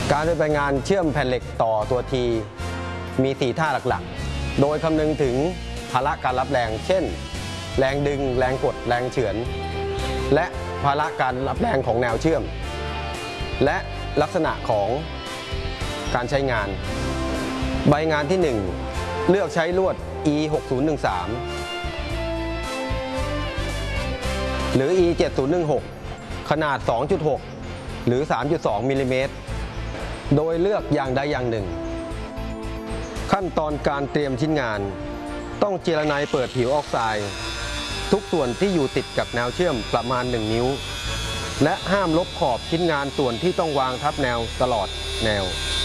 การปฏิบัติงานเชื่อมแผ่นเหล็กต่อตัวทีมี4ท่าหลักๆโดยคำนึงถึงภาระการรับแรงเช่นแรงดึงแรงกดแรงเฉือนและภาระการรับแรงของแนวเชื่อมและลักษณะของการใช้งานใบงานที่ 1เลือกใช้ลวด E6013 หรือ E7016 ขนาด 2.6 หรือ 3.2 มิลลิเมตรโดยเลือกอย่างใดอย่างหนึ่งขั้นตอนการเตรียมชิ้นงานต้องเจรไนเปิดผิวออกไซด์ทุกส่วนที่อยู่ติดกับแนวเชื่อมประมาณ1 นิ้วและห้ามลบขอบชิ้นงานส่วนที่ต้องวางทับแนวตลอดแนว